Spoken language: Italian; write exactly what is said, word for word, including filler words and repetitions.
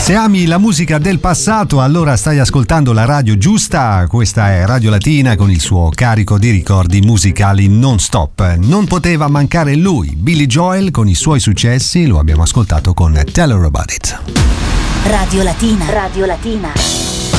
Se ami la musica del passato, allora stai ascoltando la radio giusta. Questa è Radio Latina con il suo carico di ricordi musicali non stop. Non poteva mancare lui, Billy Joel, con i suoi successi. Lo abbiamo ascoltato con Tell Her About It. Radio Latina. Radio Latina.